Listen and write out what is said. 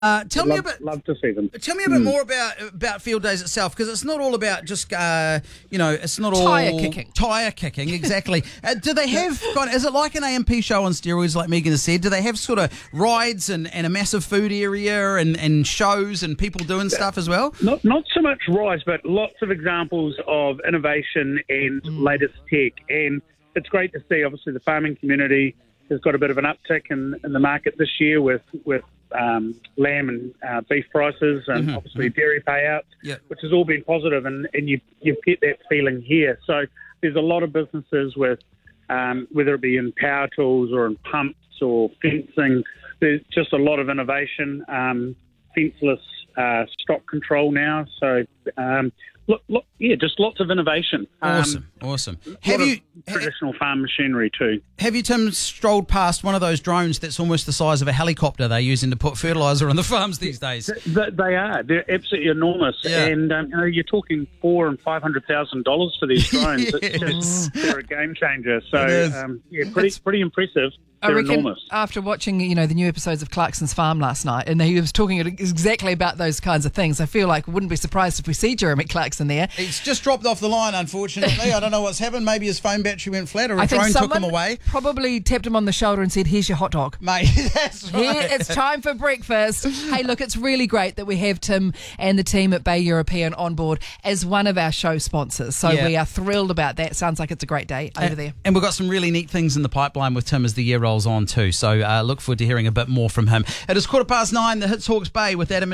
Tell me a bit. Love to see them. Tell me a bit more about Field Days itself, because it's not all about just it's not all Tyre kicking. Tyre kicking, exactly. Do they have is it like an AMP show on steroids, like Megan has said? Do they have sort of rides and a massive food area and shows and people doing stuff as well? Not so much rides, but lots of examples of innovation and latest tech. And it's great to see. Obviously, the farming community has got a bit of an uptick in the market this year with lamb and beef prices and obviously dairy payouts, which has all been positive, and you get that feeling here. So there's a lot of businesses with, whether it be in power tools or in pumps or fencing, there's just a lot of innovation, fenceless stock control now. So just lots of innovation. Awesome. Have you traditional farm machinery too? Have you, Tim, strolled past one of those drones that's almost the size of a helicopter they're using to put fertiliser on the farms these days? They are. They're absolutely enormous, and you're talking $400,000 and $500,000 for these drones. They're a game changer. So pretty impressive. I reckon enormous. After watching, the new episodes of Clarkson's Farm last night, and he was talking exactly about those kinds of things, I feel like I wouldn't be surprised if we see Jeremy Clarkson there. He's just dropped off the line, unfortunately. I don't know what's happened. Maybe his phone battery went flat, or a drone took him away. Probably tapped him on the shoulder and said, "Here's your hot dog, mate." That's right. Here, it's time for breakfast. Hey, look, it's really great that we have Tim and the team at Bay European on board as one of our show sponsors. So we are thrilled about that. Sounds like it's a great day over there. And we've got some really neat things in the pipeline with Tim as the year rolls on too. So look forward to hearing a bit more from him. It is 9:15. The Hits Hawke's Bay with Adam.